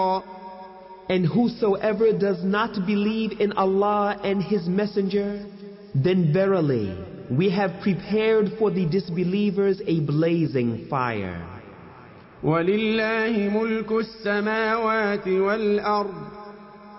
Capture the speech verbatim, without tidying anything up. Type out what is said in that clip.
And whosoever does not believe in Allah and His Messenger, then verily we have prepared for the disbelievers a blazing fire. وَلِلَّهِ مُلْكُ السَّمَاوَاتِ وَالْأَرْضِ